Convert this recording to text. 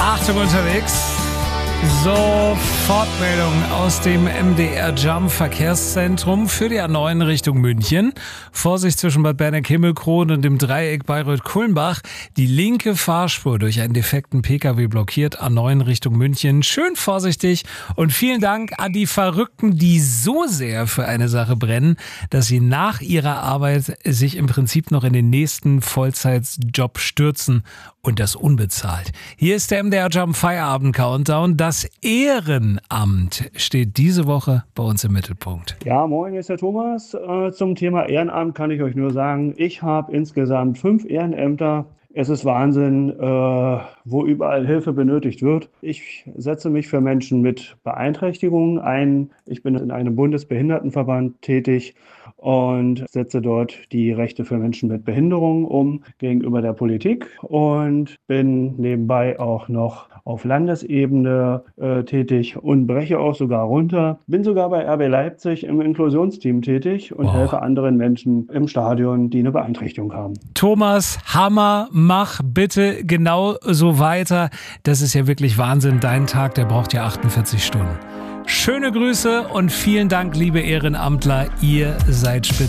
Achtung unterwegs. Sofortmeldung aus dem MDR Jump Verkehrszentrum für die A9 Richtung München. Vorsicht zwischen Bad Berneck-Himmelkron und dem Dreieck Bayreuth-Kulmbach. Die linke Fahrspur durch einen defekten Pkw blockiert. A9 Richtung München. Schön vorsichtig und vielen Dank an die Verrückten, die so sehr für eine Sache brennen, dass sie nach ihrer Arbeit sich im Prinzip noch in den nächsten Vollzeitjob stürzen und das unbezahlt. Hier ist der MDR Jump Feierabend Countdown. Das Ehrenamt steht diese Woche bei uns im Mittelpunkt. Ja, moin, hier ist der Thomas. Zum Thema Ehrenamt kann ich euch nur sagen, ich habe insgesamt 5 Ehrenämter. Es ist Wahnsinn, wo überall Hilfe benötigt wird. Ich setze mich für Menschen mit Beeinträchtigungen ein. Ich bin in einem Bundesbehindertenverband tätig und setze dort die Rechte für Menschen mit Behinderungen um gegenüber der Politik und bin nebenbei auch noch auf Landesebene tätig und breche auch sogar runter. Bin sogar bei RB Leipzig im Inklusionsteam tätig und helfe anderen Menschen im Stadion, die eine Beeinträchtigung haben. Thomas, Hammer, mach bitte genau so weiter. Das ist ja wirklich Wahnsinn. Dein Tag, der braucht ja 48 Stunden. Schöne Grüße und vielen Dank, liebe Ehrenamtler. Ihr seid spitze.